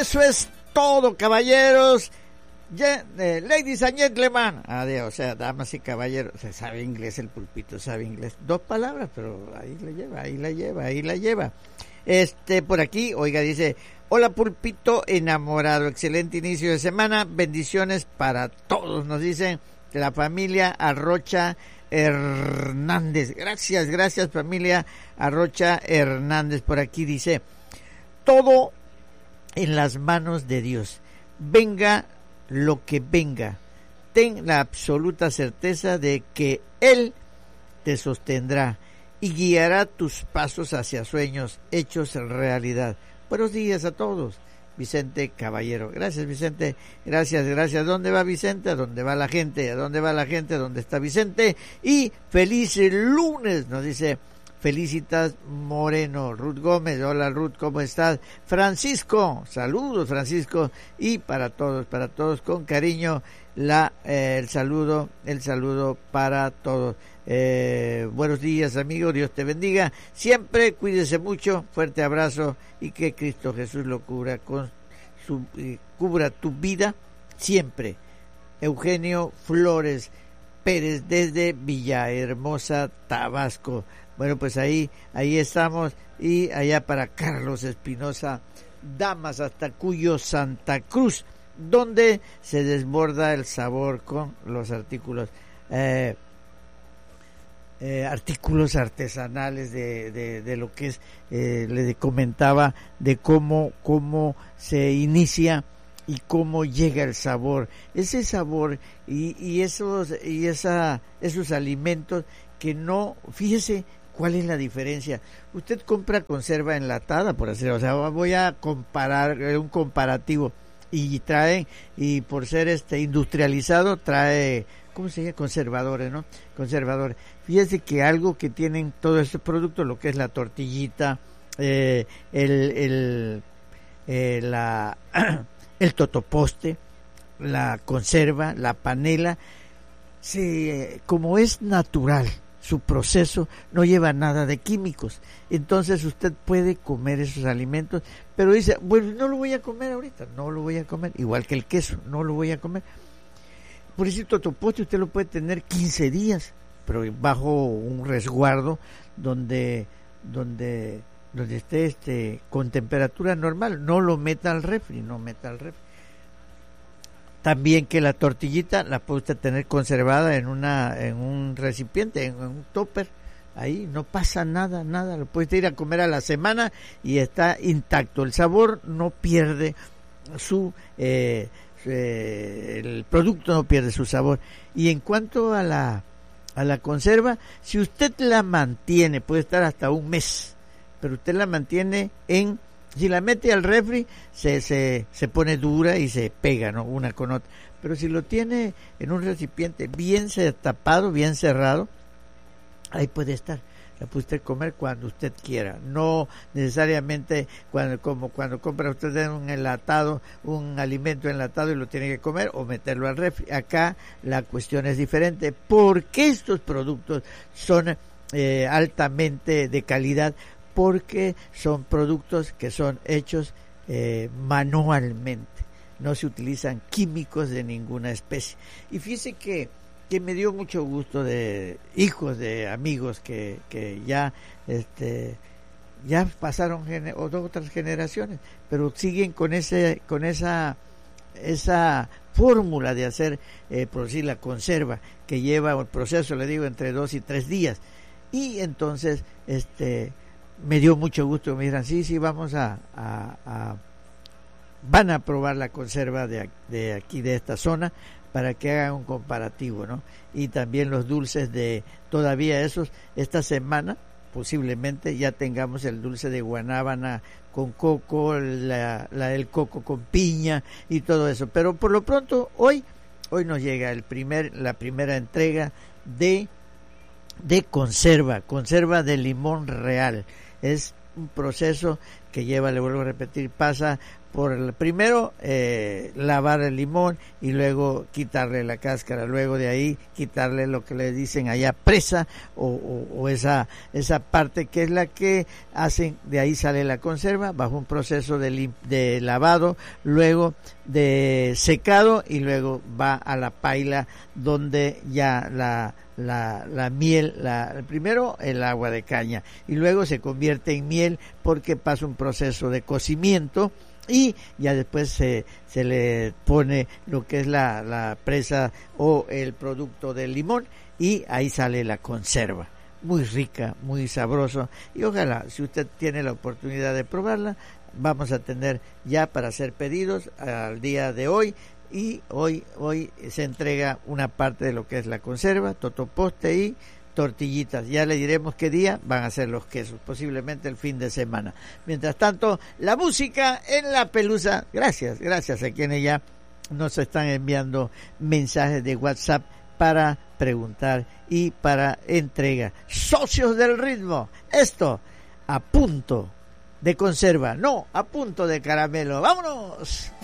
Eso es todo, caballeros. Ladies and gentlemen. Adiós, o sea, damas y caballeros. Se sabe inglés el pulpito, sabe inglés. 2 palabras, pero ahí la lleva. Por aquí, oiga, dice: hola pulpito enamorado, excelente inicio de semana, bendiciones para todos, nos dicen la familia Arrocha Hernández. Gracias familia Arrocha Hernández. Por aquí dice: todo en las manos de Dios, venga lo que venga, ten la absoluta certeza de que Él te sostendrá y guiará tus pasos hacia sueños hechos realidad. Buenos días a todos. Vicente Caballero. Gracias, Vicente. Gracias. ¿Dónde va Vicente? ¿A dónde va la gente? ¿A dónde va la gente? ¿Dónde está Vicente? Y feliz lunes, nos dice Felicitas Moreno. Ruth Gómez. Hola, Ruth, ¿cómo estás? Francisco. Saludos, Francisco. Y para todos, con cariño, el saludo para todos. Buenos días, amigo, Dios te bendiga siempre, cuídese mucho, fuerte abrazo y que Cristo Jesús lo cubra cubra tu vida siempre. Eugenio Flores Pérez desde Villahermosa, Tabasco. Bueno, pues ahí estamos, y allá para Carlos Espinosa Damas, hasta Cuyo, Santa Cruz, donde se desborda el sabor con los artículos artesanales de lo que es, le comentaba de cómo se inicia y cómo llega el sabor, ese sabor y esos alimentos que no, fíjese cuál es la diferencia. Usted compra conserva enlatada, por hacer, o sea, voy a comparar un comparativo, y por ser industrializado, trae, ¿cómo se llama? Conservadores, ¿no? Conservadores. Fíjese que algo que tienen todos estos productos, lo que es la tortillita, el totoposte, la conserva, la panela, como es natural, su proceso no lleva nada de químicos, entonces usted puede comer esos alimentos, pero dice, bueno, no lo voy a comer ahorita, no lo voy a comer, igual que el queso, no lo voy a comer. Por ese totoposte usted lo puede tener 15 días, pero bajo un resguardo donde esté con temperatura normal, no lo meta al refri. También que la tortillita la puede usted tener conservada en un recipiente, en un topper, ahí no pasa nada, lo puede ir a comer a la semana y está intacto, el sabor no pierde el producto no pierde su sabor. Y en cuanto a la conserva, si usted la mantiene, puede estar hasta un mes, pero usted la mantiene si la mete al refri, se pone dura y se pega, ¿no? Una con otra. Pero si lo tiene en un recipiente bien tapado, bien cerrado, ahí puede estar. La puede usted comer cuando usted quiera. No necesariamente cuando compra usted un alimento enlatado y lo tiene que comer o meterlo al refri. Acá la cuestión es diferente. ¿Por qué estos productos son altamente de calidad? Porque son productos que son hechos manualmente, no se utilizan químicos de ninguna especie. Y fíjese que me dio mucho gusto de hijos de amigos que ya pasaron otras generaciones, pero siguen con esa fórmula de hacer producir la conserva, que lleva el proceso, le digo, entre 2 y 3 días. Y entonces me dio mucho gusto, me dijeron, sí, vamos van a probar la conserva de aquí, de esta zona, para que hagan un comparativo, ¿no? Y también los dulces todavía esta semana, posiblemente ya tengamos el dulce de guanábana con coco, el coco con piña y todo eso. Pero por lo pronto, hoy nos llega la primera entrega de conserva de limón real. Es un proceso que lleva, le vuelvo a repetir, pasa por primero lavar el limón y luego quitarle la cáscara, luego de ahí quitarle lo que le dicen allá presa o esa parte que es la que hacen, de ahí sale la conserva bajo un proceso de lavado, luego de secado y luego va a la paila donde ya la miel, primero el agua de caña y luego se convierte en miel porque pasa un proceso de cocimiento y ya después se le pone lo que es la presa o el producto del limón y ahí sale la conserva. Muy rica, muy sabroso y ojalá, si usted tiene la oportunidad de probarla, vamos a tener ya para hacer pedidos al día de hoy. Y hoy se entrega una parte de lo que es la conserva, totoposte y tortillitas. Ya le diremos qué día van a ser los quesos, posiblemente el fin de semana. Mientras tanto, la música en la pelusa. Gracias a quienes ya nos están enviando mensajes de WhatsApp para preguntar y para entrega. Socios del ritmo, esto a punto de conserva, no a punto de caramelo. ¡Vámonos!